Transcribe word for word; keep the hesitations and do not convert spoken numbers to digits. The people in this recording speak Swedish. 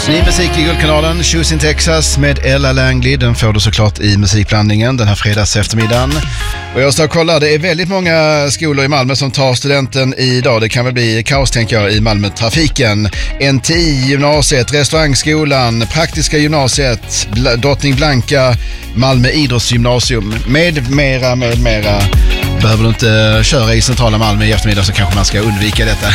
Ny musik i Guldkanalen, Choose in Texas med Ella Langley. Den får du såklart i musikblandningen den här fredags eftermiddagen. Och jag står och kollar, det är väldigt många skolor i Malmö som tar studenten idag. Det kan väl bli kaos, tänker jag, i Malmö-trafiken. N T I-gymnasiet, Restaurangskolan, Praktiska gymnasiet, Bl- Drottning Blanka, Malmö idrottsgymnasium med mera, med mera. Behöver du inte köra i centrala Malmö i eftermiddag så kanske man ska undvika detta.